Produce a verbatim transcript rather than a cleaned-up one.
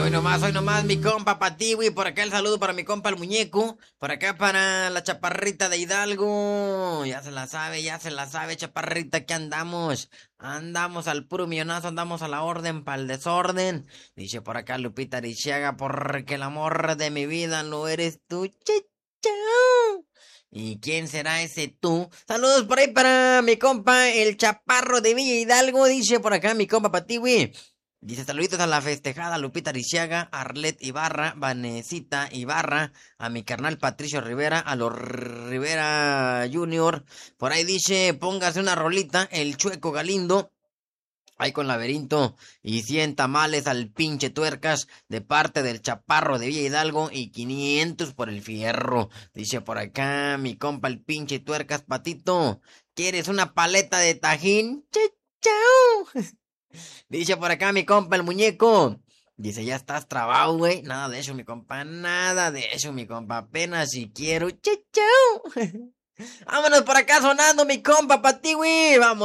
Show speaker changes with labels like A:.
A: Hoy nomás, hoy nomás, mi compa Patiwi, por acá el saludo para mi compa el muñeco, por acá para la chaparrita de Hidalgo, ya se la sabe, ya se la sabe, chaparrita, que andamos, andamos al puro millonazo, andamos a la orden pa'l desorden, dice por acá Lupita Arichaga, porque el amor de mi vida lo eres tú, chichao. ¿Y quién será ese tú? Saludos por ahí para mi compa el chaparro de Villa Hidalgo, dice por acá mi compa Patiwi. Dice saluditos a la festejada Lupita Arichaga, Arlet Ibarra, Vanesita Ibarra, a mi carnal Patricio Rivera, a los Rivera Junior. Por ahí dice, póngase una rolita, el Chueco Galindo. Ahí con laberinto y cien tamales al pinche tuercas de parte del chaparro de Villa Hidalgo y quinientos por el fierro. Dice por acá mi compa el pinche tuercas Patito. ¿Quieres una paleta de tajín? ¡Chao! Dice por acá mi compa el muñeco. Dice, ya estás trabado, güey. Nada de eso, mi compa. Nada de eso, mi compa. Apenas si quiero. ¡Chao! Vámonos por acá sonando, mi compa, pa' ti, güey. Vamos.